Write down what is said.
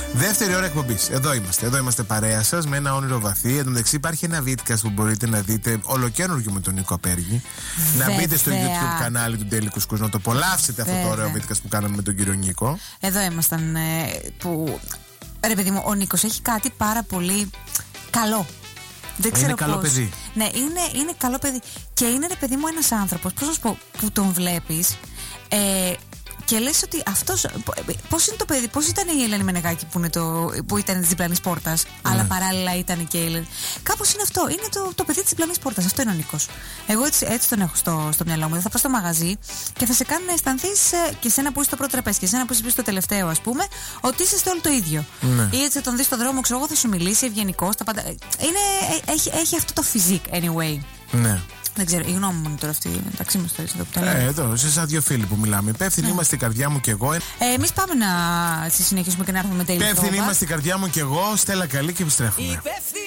Δεύτερη ώρα εκπομπής. Εδώ είμαστε παρέα σας με ένα όνειρο βαθύ. Εν τω μεταξύ υπάρχει ένα βίντεο που μπορείτε να δείτε ολοκαίνουργιο με τον Νίκο Απέργη. Να μπείτε στο YouTube κανάλι του Daily Couscous να το απολαύσετε αυτό το ωραίο βίντεο που κάναμε με τον κύριο Νίκο. Εδώ ήμασταν που. Ρε παιδί μου, ο Νίκος έχει κάτι πάρα πολύ καλό. Δεν ξέρω είναι καλό παιδί. Ναι, είναι καλό παιδί. Και είναι, ρε παιδί μου, ένας άνθρωπος, πώς να σου πω, που τον βλέπεις και λες ότι αυτός. Πώς είναι το παιδί, πώς ήταν η Ελένη Μενεγάκη που ήταν της διπλανής πόρτας, αλλά παράλληλα ήταν και η Ελένη. Κάπως είναι αυτό. Είναι το παιδί της διπλανής πόρτας. Αυτό είναι ο Νίκος. Εγώ έτσι τον έχω στο μυαλό μου. Θα πας στο μαγαζί και θα σε κάνουν να αισθανθείς και σένα που είσαι στο πρώτο τραπέζι και σένα που είσαι στο τελευταίο, ας πούμε, ότι είσαστε όλοι το ίδιο. Ναι. Ή έτσι θα τον δεις στον δρόμο, ξέρω εγώ, θα σου μιλήσει ευγενικός. Έχει αυτό το physique anyway. Ναι. Δεν ξέρω, η γνώμη μου είναι τώρα αυτή μεταξύ μας τώρα εδώ που τα λέμε. Εδώ, σε σαν δύο φίλοι που μιλάμε. Υπεύθυνοι είμαστε η καρδιά μου και εγώ. Εμείς πάμε να συνεχίσουμε και να έρθουμε με τέλειο. Υπεύθυνοι είμαστε η καρδιά μου και εγώ. Στέλλα καλή και επιστρέφουμε.